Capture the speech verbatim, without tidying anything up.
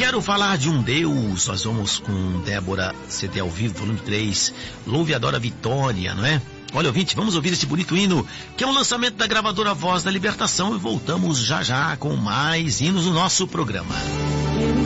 Quero falar de um Deus. Nós vamos com Débora C D ao vivo, volume três. Louve e adora a vitória, não é? Olha, ouvinte, vamos ouvir esse bonito hino, que é um lançamento da gravadora Voz da Libertação, e voltamos já já com mais hinos no nosso programa.